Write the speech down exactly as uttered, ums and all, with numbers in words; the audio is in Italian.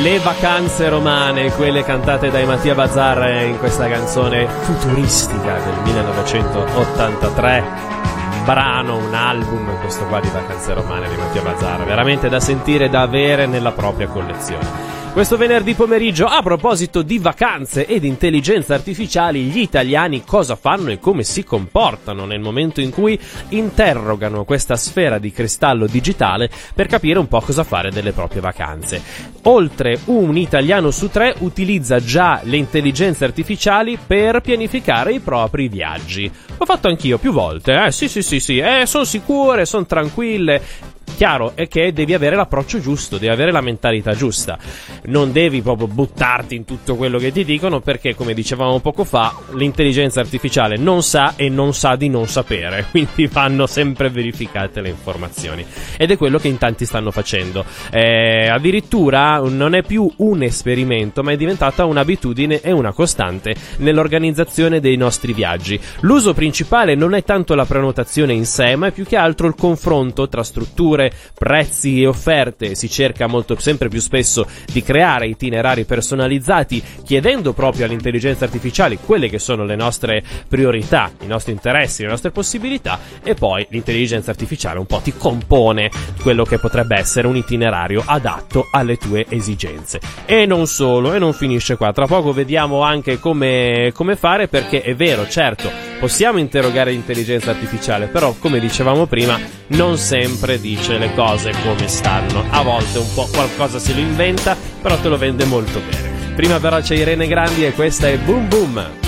Le vacanze romane, quelle cantate dai Mattia Bazar in questa canzone futuristica del millenovecentottantatré, un brano, un album, questo qua di Vacanze romane di Mattia Bazar, veramente da sentire, da avere nella propria collezione. Questo venerdì pomeriggio, a proposito di vacanze ed intelligenza artificiali, gli italiani cosa fanno e come si comportano nel momento in cui interrogano questa sfera di cristallo digitale per capire un po' cosa fare delle proprie vacanze. Oltre un italiano su tre utilizza già le intelligenze artificiali per pianificare i propri viaggi. L'ho fatto anch'io più volte, eh? Sì, sì, sì, sì, eh, sono sicure, sono tranquille. Chiaro è che devi avere l'approccio giusto, devi avere la mentalità giusta, non devi proprio buttarti in tutto quello che ti dicono, perché come dicevamo poco fa l'intelligenza artificiale non sa e non sa di non sapere, quindi vanno sempre verificate le informazioni ed è quello che in tanti stanno facendo. Eh, addirittura non è più un esperimento, ma è diventata un'abitudine e una costante nell'organizzazione dei nostri viaggi. L'uso principale non è tanto la prenotazione in sé, ma è più che altro il confronto tra strutture, prezzi e offerte. Si cerca molto sempre più spesso di creare itinerari personalizzati, chiedendo proprio all'intelligenza artificiale quelle che sono le nostre priorità, i nostri interessi, le nostre possibilità, e poi l'intelligenza artificiale un po' ti compone quello che potrebbe essere un itinerario adatto alle tue esigenze. E non solo, e non finisce qua, tra poco vediamo anche come, come fare, perché è vero, certo, possiamo interrogare l'intelligenza artificiale, però come dicevamo prima non sempre dice le cose come stanno, a volte un po' qualcosa se lo inventa, però te lo vende molto bene. Prima però c'è Irene Grandi e questa è Boom Boom.